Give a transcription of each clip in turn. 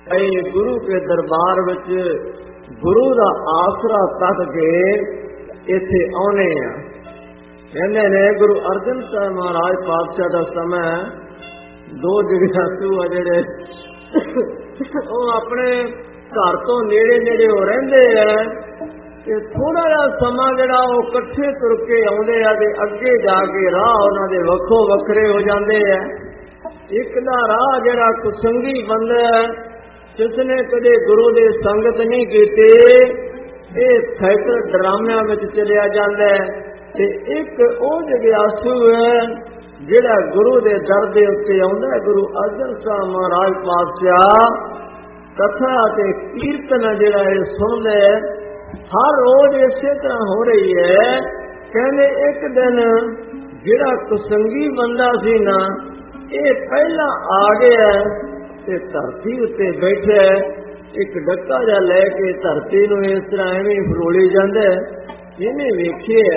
ਅਸੀਂ ਗੁਰੂ ਕੇ ਦਰਬਾਰ ਵਿੱਚ ਗੁਰੂ ਦਾ ਆਸਰਾ ਤੱਕ ਕੇ ਇੱਥੇ ਆਉਨੇ ਆ। ਕਹਿੰਦੇ ਨੇ ਗੁਰੂ ਅਰਜਨ ਸਾਹਿਬ ਮਹਾਰਾਜ ਪਾਤਸ਼ਾਹ ਦਾ ਸਮਾਂ ਦੋ ਜਗਿਆਸੂ ਆ ਜਿਹੜੇ ਉਹ ਆਪਣੇ ਘਰ ਤੋਂ ਨੇੜੇ ਨੇੜੇ ਹੋ ਰਹਿੰਦੇ ਆ ਤੇ ਥੋੜਾ ਜਿਹਾ ਸਮਾਂ ਜਿਹੜਾ ਉਹ ਇਕੱਠੇ ਤੁਰ ਕੇ ਆਉਂਦੇ ਆ ਤੇ ਅੱਗੇ ਜਾ ਕੇ ਰਾਹ ਉਹਨਾਂ ਦੇ ਵੱਖੋ ਵੱਖਰੇ ਹੋ ਜਾਂਦੇ ਆ। ਇੱਕ ਦਾ ਰਾਹ ਜਿਹੜਾ ਕੁਸੰਗੀ ਬੰਦਾ ਹੈ ਜਿਸਨੇ ਕਦੇ ਗੁਰੂ ਦੇ ਸੰਗਤ ਨਹੀਂ ਕੀਤੀ, ਇਹ ਥੀਏਟਰ ਡਰਾਮਿਆਂ ਵਿੱਚ ਚਲਿਆ ਜਾਂਦਾ ਹੈ। ਤੇ ਇੱਕ ਉਹ ਜਗਿਆਸੂ ਹੈ ਜਿਹੜਾ ਗੁਰੂ ਦੇ ਦਰ ਦੇ ਉੱਤੇ ਆਉਂਦਾ। ਗੁਰੂ ਅਰਜਨ ਸਾਹਿਬ ਮਹਾਰਾਜ ਪਾਤਸ਼ਾਹ ਕਥਾ ਤੇ ਕੀਰਤਨ ਜਿਹੜਾ ਇਹ ਸੁਣਦਾ ਹਰ ਰੋਜ਼ ਇਸੇ ਤਰ੍ਹਾਂ ਹੋ ਰਹੀ ਹੈ। ਕਹਿੰਦੇ ਇੱਕ ਦਿਨ ਜਿਹੜਾ ਕੁਸੰਗੀ ਬੰਦਾ ਸੀ ਨਾ, ਇਹ ਪਹਿਲਾਂ ਆ ਗਿਆ ਤੇ ਧਰਤੀ ਉੱਤੇ ਬੈਠਾ ਇੱਕ ਡੱਕਾ ਜਿਹਾ ਲੈ ਕੇ ਧਰਤੀ ਨੂੰ ਇਸ ਤਰ੍ਹਾਂ ਐਵੇਂ ਫਰੋਲੀ ਜਾਂਦਾ। ਇਹਨੇ ਵੇਖਿਆ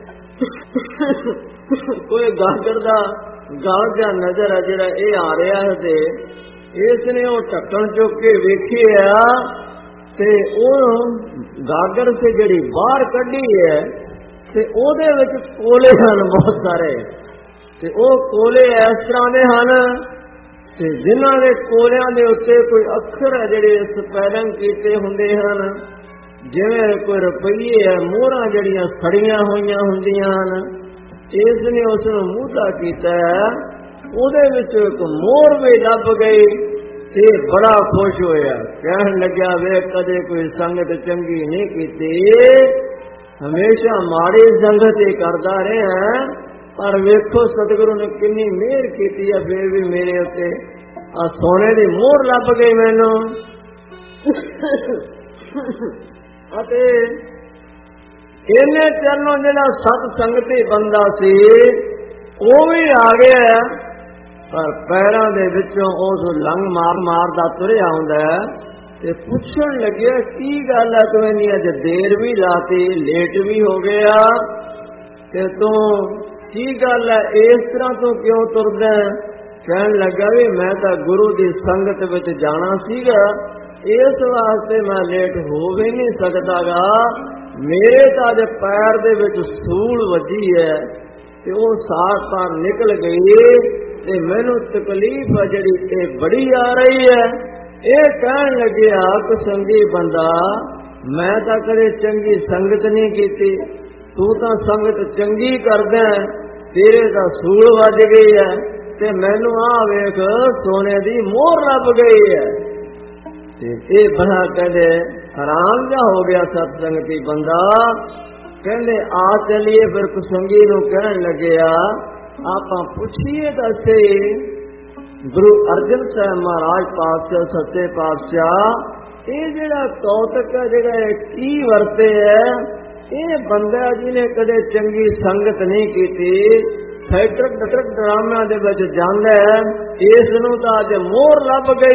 ਕੋਈ ਗਾਗਰ ਦਾ ਗਲ ਜਿਹਾ ਨਜ਼ਰ ਆ ਜਿਹੜਾ ਇਹ ਆ ਰਿਹਾ ਹੈ ਤੇ ਇਸ ਨੇ ਉਹ ਢੱਕਣ ਚੁੱਕ ਕੇ ਵੇਖਿਆ ਤੇ ਉਹ ਗਾਗਰ ਤੇ ਜਿਹੜੀ ਬਾਹਰ ਕੱਢੀ ਹੈ ਤੇ ਉਹਦੇ ਵਿੱਚ ਕੋਲੇ ਹਨ ਬਹੁਤ ਸਾਰੇ। ਤੇ ਉਹ ਕੋਲੇ ਇਸ ਤਰ੍ਹਾਂ ਦੇ ਹਨ ਤੇ ਜਿਨ੍ਹਾਂ ਦੇ ਕੋਲਿਆਂ ਦੇ ਉੱਤੇ ਕੋਈ ਅੱਖਰ ਹੈ ਜਿਹੜੇ ਸਪੈਲਿੰਗ ਕੀਤੇ ਹੁੰਦੇ ਹਨ, ਜਿਵੇਂ ਕੋਈ ਰੁਪਈਏ ਹੈ, ਮੋਹਰਾਂ ਜਿਹੜੀਆਂ ਖੜੀਆਂ ਹੋਈਆਂ ਹੁੰਦੀਆਂ ਹਨ। ਇਸ ਨੇ ਉਸ ਨੂੰ ਮੂਧਾ ਕੀਤਾ, ਉਹਦੇ ਵਿੱਚ ਇੱਕ ਮੋਹਰ ਵੀ ਲੱਭ ਗਈ ਤੇ ਬੜਾ ਖੁਸ਼ ਹੋਇਆ। ਕਹਿਣ ਲੱਗਿਆ ਵੇ ਕਦੇ ਕੋਈ ਸੰਗਤ ਚੰਗੀ ਨਹੀਂ ਕੀਤੀ, ਹਮੇਸ਼ਾ ਮਾੜੀ ਸੰਗਤ ਹੀ ਕਰਦਾ ਰਿਹਾ, ਪਰ ਵੇਖੋ ਸਤਿਗੁਰੂ ਨੇ ਕਿੰਨੀ ਮਿਹਰ ਕੀਤੀ ਹੈ, ਫਿਰ ਵੀ ਮੇਰੇ ਉੱਤੇ ਆ ਸੋਨੇ ਦੀ ਮੋਹਰ ਲੱਭ ਗਈ ਮੈਨੂੰ। ਅਤੇ ਇਹਨੇ ਚਰਨੋਂ ਜਿਹੜਾ ਸਤ ਸੰਗਤੀ ਬੰਦਾ ਸੀ ਉਹ ਵੀ ਆ ਗਿਆ, ਪਰ ਪੈਰਾਂ ਦੇ ਵਿੱਚੋਂ ਉਸ ਲੰਘ ਮਾਰਦਾ ਤੁਰਿਆ ਆਉਂਦਾ ਤੇ ਪੁੱਛਣ ਲੱਗਿਆ ਕੀ ਗੱਲ ਹੈ ਤੂੰ ਇੰਨੀ ਅੱਜ ਦੇਰ ਵੀ ਲਾਤੀ, ਲੇਟ ਵੀ ਹੋ ਗਿਆ ਤੇ ਤੂੰ ਕੀ ਗੱਲ ਹੈ ਇਸ ਤਰ੍ਹਾਂ ਤੋਂ ਕਿਉਂ ਤੁਰਦਾ? ਕਹਿਣ ਲੱਗਾ ਵੀ ਮੈਂ ਤਾਂ ਗੁਰੂ ਦੀ ਸੰਗਤ ਵਿੱਚ ਜਾਣਾ ਸੀਗਾ, ਇਸ ਵਾਸਤੇ ਮੈਂ ਲੇਟ ਹੋ ਵੀ ਨਹੀਂ ਸਕਦਾਗਾ। ਮੇਰੇ ਤਾਂ ਅੱਜ ਪੈਰ ਦੇ ਵਿੱਚ ਸੂਲ ਵੱਜੀ ਹੈ ਤੇ ਉਹ ਸਾਰ ਪਾਰ ਨਿਕਲ ਗਈ ਤੇ ਮੈਨੂੰ ਤਕਲੀਫ ਹੈ ਜਿਹੜੀ ਇਹ ਬੜੀ ਆ ਰਹੀ ਹੈ। ਇਹ ਕਹਿਣ ਲੱਗਿਆ ਕੁਸੰਗੀ ਬੰਦਾ, ਮੈਂ ਤਾਂ ਕਦੇ ਚੰਗੀ ਸੰਗਤ ਨਹੀਂ ਕੀਤੀ, ਤੂੰ ਤਾਂ ਸੰਗਤ ਚੰਗੀ ਕਰਦਾ, ਤੇਰੇ ਤਾਂ ਸੂਲ ਵੱਜ ਗਈ ਹੈ ਤੇ ਮੈਨੂੰ ਆ ਵੇਖ ਸੋਨੇ ਦੀ ਮੋਹਰ ਲੱਭ ਗਈ ਹੈ। ਤੇ ਇਹ ਬੜਾ ਕਹਿੰਦੇ ਹੈਰਾਨ ਜਿਹਾ ਹੋ ਗਿਆ ਸਤ ਸੰਗਤੀ ਬੰਦਾ। ਕਹਿੰਦੇ ਆ ਚਲੀਏ ਫਿਰ ਕੁਸੰਗੀ ਨੂੰ ਕਹਿਣ ਲੱਗਿਆ ਆਪਾਂ ਪੁੱਛੀਏ ਤਾਂ ਸਹੀ ਗੁਰੂ ਅਰਜਨ ਸਾਹਿਬ ਮਹਾਰਾਜ ਪਾਤਸ਼ਾਹ ਸੱਚੇ ਪਾਤਸ਼ਾਹ ਇਹ ਜਿਹੜਾ ਕੌਤਕ ਹੈ ਜਿਹੜਾ ਕੀ ਵਰਤੇ ਹੈ, ਇਹ ਬੰਦਾ ਜਿਹਨੇ ਕਦੇ ਚੰਗੀ ਸੰਗਤ ਨਹੀਂ ਕੀਤੀ, ਥੀਏਟਰ ਡਰਾਮਿਆਂ ਦੇ ਵਿੱਚ ਜਾਂਦਾ, ਇਸ ਨੂੰ ਤਾਂ ਅੱਜ ਮੋਹਰ ਲੱਭ ਗਈ